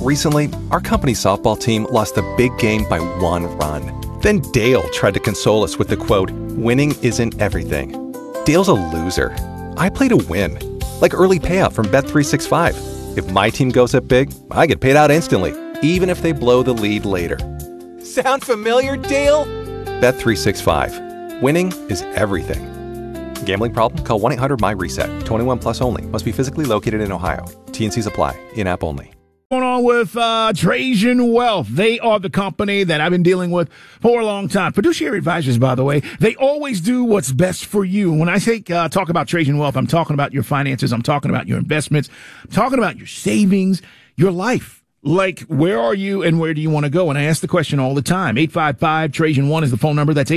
Recently, our company softball team lost a big game by 1 run. Then Dale tried to console us with the quote, "Winning isn't everything." Dale's a loser. I play to win. Like early payout from Bet365. If my team goes up big, I get paid out instantly, even if they blow the lead later. Sound familiar, Dale? Bet365. Winning is everything. Gambling problem? Call 1-800-MY-RESET. 21 plus only. Must be physically located in Ohio. T&Cs apply. In-app only. Going on with Trajan Wealth. They are the company that I've been dealing with for a long time. Fiduciary advisors, by the way, they always do what's best for you. When I say talk about Trajan Wealth, I'm talking about your finances. I'm talking about your investments. I'm talking about your savings, your life. Like, where are you and where do you want to go? And I ask the question all the time. 855-TRAJAN1 is the phone number. That's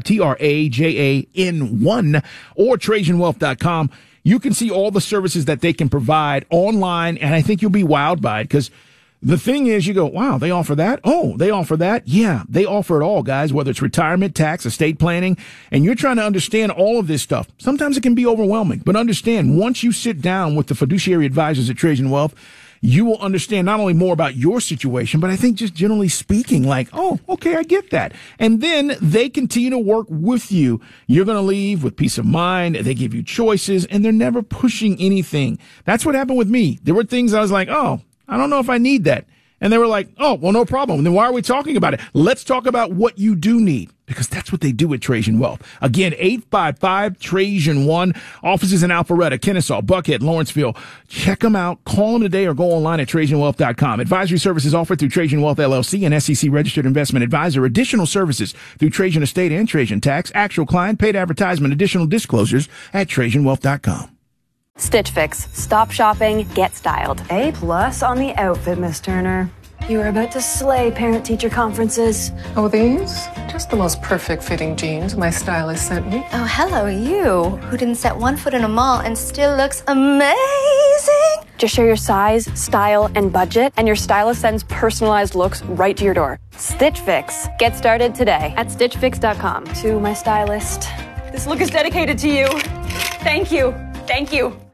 855-TRAJAN1 or TrajanWealth.com. You can see all the services that they can provide online, and I think you'll be wowed by it because the thing is, you go, wow, they offer that? Oh, they offer that? Yeah, they offer it all, guys, whether it's retirement, tax, estate planning, and you're trying to understand all of this stuff. Sometimes it can be overwhelming, but understand, once you sit down with the fiduciary advisors at Trajan Wealth, you will understand not only more about your situation, but I think just generally speaking, like, oh, okay, I get that. And then they continue to work with you. You're going to leave with peace of mind. They give you choices, and they're never pushing anything. That's what happened with me. There were things I was like, oh, I don't know if I need that. And they were like, oh, well, no problem. Then why are we talking about it? Let's talk about what you do need, because that's what they do at Trajan Wealth. Again, 855-TRAJAN1. Offices in Alpharetta, Kennesaw, Buckhead, Lawrenceville. Check them out. Call them today or go online at TrajanWealth.com. Advisory services offered through Trajan Wealth LLC, an SEC registered investment advisor. Additional services through Trajan Estate and Trajan Tax. Actual client, paid advertisement, additional disclosures at TrajanWealth.com. Stitch Fix. Stop shopping, get styled. A+ on the outfit, Miss Turner. You are about to slay parent-teacher conferences. Oh, these? Just the most perfect fitting jeans my stylist sent me. Oh, hello, you, who didn't set one foot in a mall and still looks amazing. Just share your size, style, and budget, and your stylist sends personalized looks right to your door. Stitch Fix. Get started today at StitchFix.com. To my stylist. This look is dedicated to you. Thank you. Thank you.